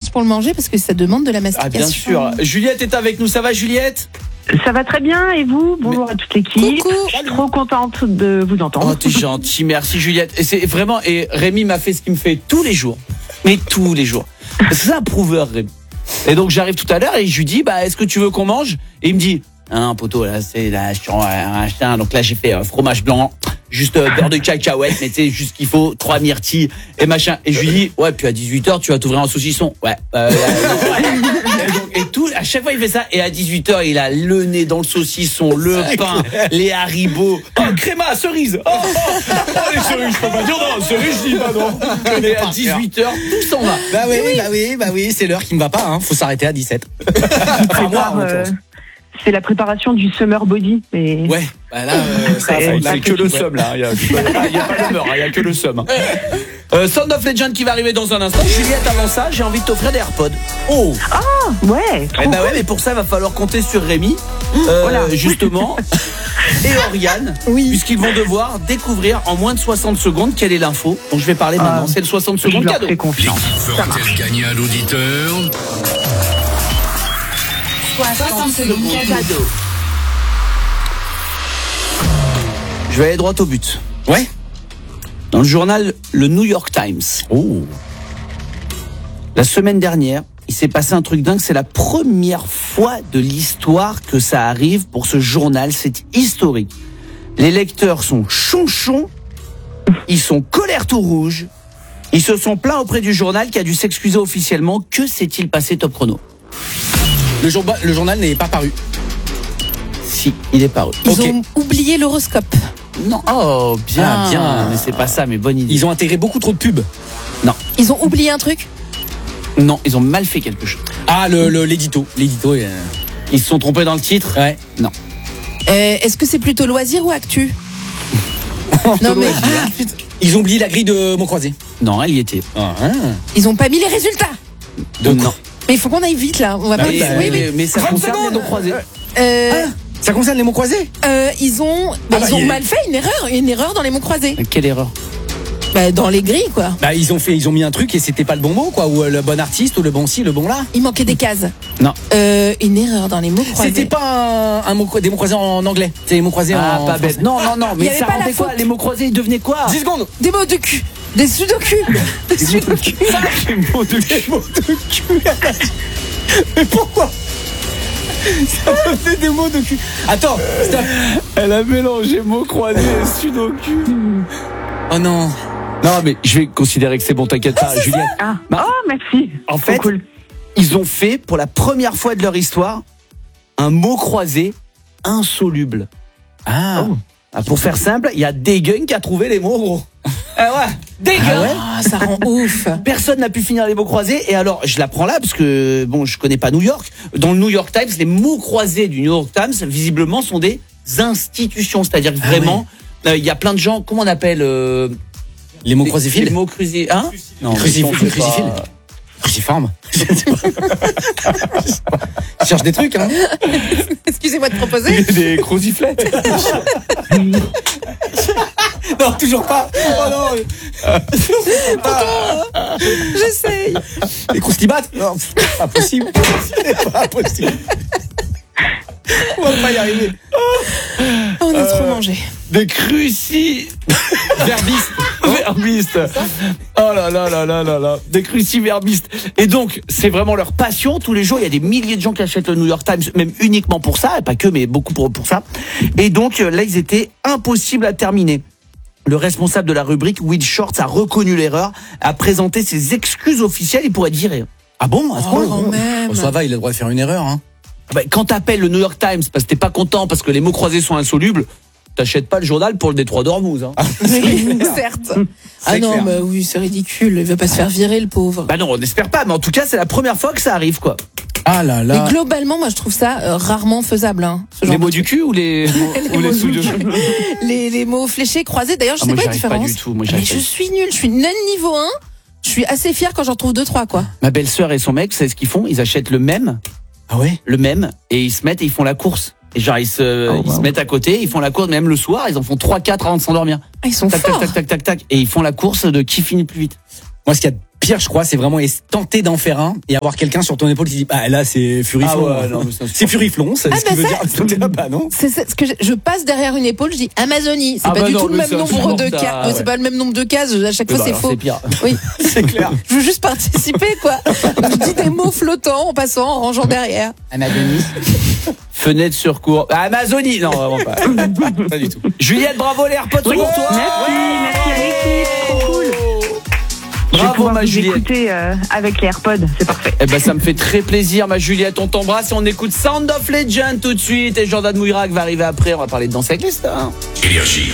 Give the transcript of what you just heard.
marche pour le manger parce que ça demande de la mastication. Ah bien sûr. Juliette est avec nous, ça va Juliette ? Ça va très bien, et vous ? Bonjour à toute l'équipe. Coucou. Je suis trop contente de vous entendre. Oh, t'es gentil, merci Juliette. Et c'est vraiment, et Rémi m'a fait ce qu'il me fait tous les jours. Mais tous les jours. C'est un prouveur, Rémi. Et donc j'arrive tout à l'heure et je lui dis, est-ce que tu veux qu'on mange ? Et il me dit, poteau, là, c'est là, donc là j'ai fait fromage blanc, juste beurre de cacahuète, mais tu sais, juste qu'il faut, 3 myrtilles et machin. Et je lui dis, ouais, puis à 18h, tu vas t'ouvrir un saucisson. Ouais. Et tout, à chaque fois il fait ça, et à 18h il a le nez dans le saucisson, le pain, les haribots, créma, cerise, les cerises, je peux pas dire non, cerise je dis pas non. Et à 18h tout s'en va. Bah oui, c'est l'heure qui me va pas, faut s'arrêter à 17. C'est la préparation du summer body. Mais... Ouais, là, c'est que le seum là, il y a pas de beurre, il y a que le seum. Sound of Legend qui va arriver dans un instant. Juliette, avant ça, j'ai envie de t'offrir des AirPods. Oh. Ah ouais. Mais pour ça, va falloir compter sur Rémi, justement, et Oriane, puisqu'ils vont devoir découvrir en moins de 60 secondes quelle est l'info. Donc je vais parler maintenant. C'est le 60 secondes cadeau. Fais confiance. Fera-t-elle gagner à l'auditeur ? 60 secondes cadeau. Je vais aller droit au but. Ouais. Dans le journal le New York Times. Oh. La semaine dernière, il s'est passé un truc dingue. C'est la première fois de l'histoire que ça arrive pour ce journal. C'est historique. Les lecteurs sont chonchons. Ils sont colère tout rouge. Ils se sont plaints auprès du journal qui a dû s'excuser officiellement. Que s'est-il passé, Top Chrono ? Le journal n'est pas paru. Si, il est paru. Ils ont oublié l'horoscope. Non. Oh, bien. Mais c'est pas ça, mais bonne idée. Ils ont intégré beaucoup trop de pubs. Non. Ils ont oublié un truc ? Non, ils ont mal fait quelque chose. Ah, l'édito. L'édito, ils se sont trompés dans le titre ? Ouais. Non. Est-ce que c'est plutôt loisir ou actu ? Non mais ils ont oublié la grille de mots croisés. Non, elle y était. ils ont pas mis les résultats. Donc non. Mais il faut qu'on aille vite là. On va pas. Mais ça concerne les mots croisés. Ça concerne les mots croisés ? Ils ont mal fait une erreur dans les mots croisés. Quelle erreur ? Dans les grilles quoi. Ils ont mis un truc et c'était pas le bon mot quoi, ou le bon artiste ou le bon ci, le bon là. Il manquait des cases. Non. Une erreur dans les mots croisés. C'était pas des mots croisés en anglais. C'est des mots croisés en pas bête. Non, mais ça rendait quoi ? Les mots croisés, ils devenaient quoi ? 10 secondes. Des mots de cul. Des sudoku. Des sudoku. Des mots de cul. Mais pourquoi ? Ça me fait des mots de cul. Attends, stop. Elle a mélangé mots croisés et sudoku. Oh non. Non, mais je vais considérer que c'est bon, t'inquiète pas, Juliette. Merci. En fait, cool. Ils ont fait, pour la première fois de leur histoire, un mot croisé insoluble. Pour faire simple, il y a Degun qui a trouvé les mots gros. Degun. Ça rend ouf. Personne n'a pu finir les mots croisés. Et alors, je la prends là parce que je connais pas New York. Dans le New York Times, les mots croisés du New York Times, visiblement, sont des institutions. C'est-à-dire que vraiment, il y a plein de gens. Comment on appelle les mots croisés-fils. Les mots crucisés. Non, crucifil. Cruciforme. Je cherche des trucs, Excusez-moi de proposer. Des cruciflettes. Non, toujours pas. Oh non. J'essaye. Les croustibates. Non, pas possible. C'est pas possible. On va pas y arriver. On a trop mangé. Des cruciverbistes. Oh là. Des cruciverbistes. Et donc, c'est vraiment leur passion. Tous les jours, il y a des milliers de gens qui achètent le New York Times, même uniquement pour ça, et pas que, mais beaucoup pour ça. Et donc, là, ils étaient impossibles à terminer. Le responsable de la rubrique, Will Shortz, a reconnu l'erreur, a présenté ses excuses officielles, il pourrait être viré. Ah bon ? Ça va, il a le droit de faire une erreur, Quand t'appelles le New York Times parce que t'es pas content parce que les mots croisés sont insolubles, t'achètes pas le journal pour le Détroit d'Ormuz. Certes. Non, mais oui, c'est ridicule. Il veut pas se faire virer, le pauvre. Non, on n'espère pas, mais en tout cas, c'est la première fois que ça arrive, quoi. Ah là là. Mais globalement, moi, je trouve ça rarement faisable. Les mots du cul ou les mots sous de les mots fléchés, croisés. D'ailleurs, je sais pas la différence. Pas du tout. Je suis nulle. Je suis naine niveau 1. Je suis assez fière quand j'en trouve 2-3, quoi. Ma belle-sœur et son mec, c'est ce qu'ils font. Ils achètent le même. Ah ouais? Le même. Et ils se mettent et ils font la course. Et genre, ils se mettent à côté, ils font la course, même le soir, ils en font 3-4 avant de s'endormir. Ils sont forts. Tac. Et ils font la course de qui finit plus vite. Moi, ce qu'il y a de pire, je crois, c'est vraiment tenter d'en faire un et avoir quelqu'un sur ton épaule qui dit ah là c'est furiflon. Ah ouais, non, mais c'est furiflon, c'est ce qui veut dire. Bah non. C'est ce que je passe derrière une épaule, je dis Amazonie. C'est pas du tout le même nombre de cases. ouais. C'est pas le même nombre de cases. À chaque fois, c'est faux. C'est pire. Oui. C'est clair. Je veux juste participer, quoi. Je dis des mots flottants en passant, en rangeant derrière. Amazonie. Fenêtre sur cours. Amazonie. Non, vraiment pas. Pas du tout. Juliette, bravo, les AirPods sont pour toi. Merci à l'équipe, trop cool. Je vais Bravo, pouvoir ma vous Juliette. écouter avec les AirPods, c'est parfait. Eh ben, ça me fait très plaisir, ma Juliette. On t'embrasse et on écoute Sound of Legend tout de suite. Et Jordan Mouirac va arriver après. On va parler de danse avec les stars. Énergie.